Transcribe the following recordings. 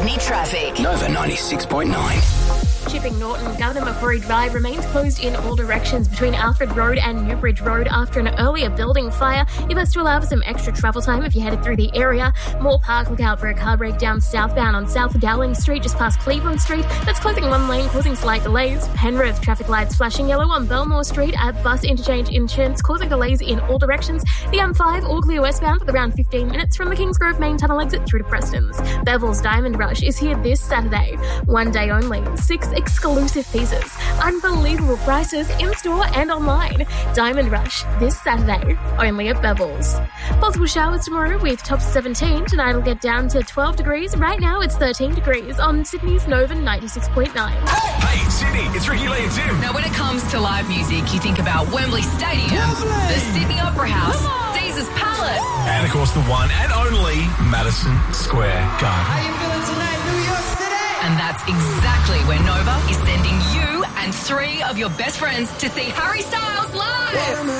Sydney traffic. Nova 96.9. Chipping Norton, Governor Macquarie Drive remains closed in all directions between Alfred Road and Newbridge Road after an earlier building fire. You're best to allow for some extra travel time if you're headed through the area. Moore Park, look out for a car breakdown southbound on South Dowling Street just past Cleveland Street. That's closing one lane, causing slight delays. Penrith, traffic lights flashing yellow on Belmore Street at bus interchange Inchurch, causing delays in all directions. The M5, all clear westbound for around 15 minutes from the Kingsgrove main tunnel exit through to Preston's. Bevil's Diamond Rush is here this Saturday. One day only. 6 exclusive pieces. Unbelievable prices in-store and online. Diamond Rush this Saturday, only at Bevil's. Possible showers tomorrow with tops 17. Tonight will get down to 12 degrees. Right now it's 13 degrees on Sydney's Nova 96.9. Hey, Sydney, it's Ricky Lee and Tim. Now, when it comes to live music, you think about Wembley Stadium, the Sydney Opera House, Caesars Palace, And, of course, the one and only Madison Square Garden. How you feeling tonight, New York City? and that's exactly where Nova is sending you and 3 of your best friends to see Harry Styles live.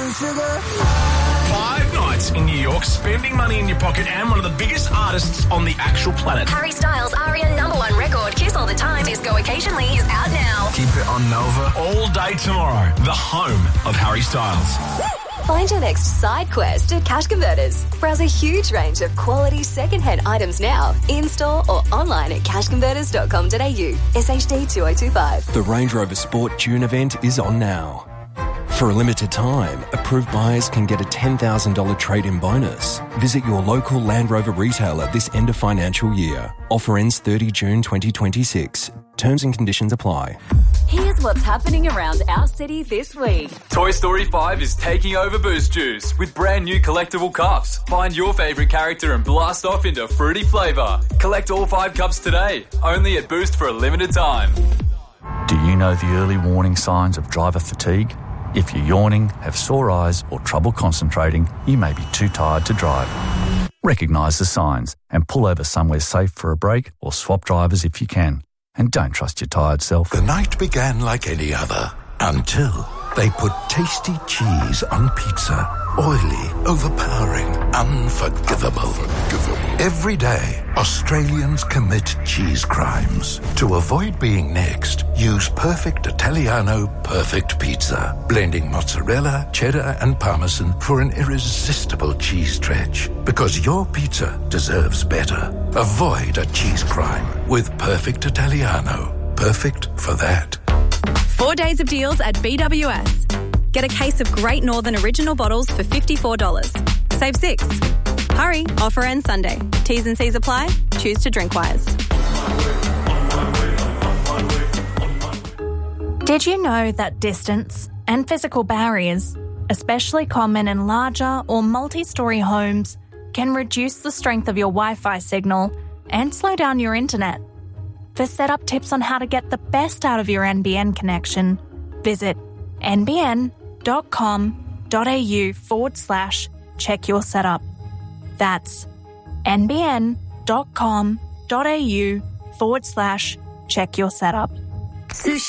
5 nights in New York, spending money in your pocket, and one of the biggest artists on the actual planet. Harry Styles' ARIA #1 record, Kiss All the Time, Disco Occasionally, is out now. Keep it on Nova all day tomorrow, the home of Harry Styles. Find your next side quest at Cash Converters. Browse a huge range of quality second-hand items now, in-store or online at cashconverters.com.au. SHD 2025. The Range Rover Sport June event is on now. For a limited time, approved buyers can get a $10,000 trade-in bonus. Visit your local Land Rover retailer this end of financial year. Offer ends 30 June 2026. Terms and conditions apply. Here's what's happening around our city this week. Toy Story 5 is taking over Boost Juice with brand new collectible cups. Find your favourite character and blast off into fruity flavour. Collect all 5 cups today, only at Boost for a limited time. Do you know the early warning signs of driver fatigue? If you're yawning, have sore eyes or trouble concentrating, you may be too tired to drive. Recognise the signs and pull over somewhere safe for a break or swap drivers if you can. And don't trust your tired self. The night began like any other until they put tasty cheese on pizza. Oily, overpowering, unforgivable. Every day, Australians commit cheese crimes. To avoid being next, use Perfect Italiano Perfect Pizza, blending mozzarella, cheddar and parmesan for an irresistible cheese stretch. Because your pizza deserves better. Avoid a cheese crime with Perfect Italiano. Perfect for that. 4 days of deals at BWS. Get a case of Great Northern Original bottles for $54. Save 6. Hurry, offer ends Sunday. T's and C's apply. Choose to drink wise. Did you know that distance and physical barriers, especially common in larger or multi-storey homes, can reduce the strength of your Wi-Fi signal and slow down your internet? For setup tips on how to get the best out of your NBN connection, visit nbn.com.au/check your setup. That's nbn.com.au/check your setup. Sushi.